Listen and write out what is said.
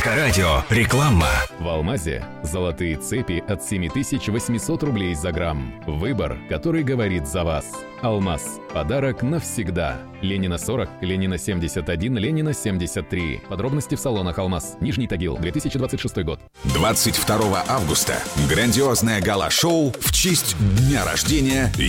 Авторадио. Реклама. В Алмазе золотые цепи от 7800 рублей за грамм. Выбор, который говорит за вас. Алмаз. Подарок навсегда. Ленина 40, Ленина 71, Ленина 73. Подробности в салонах Алмаз. Нижний Тагил, 2026 год. 22 августа. Грандиозное гала-шоу в честь дня рождения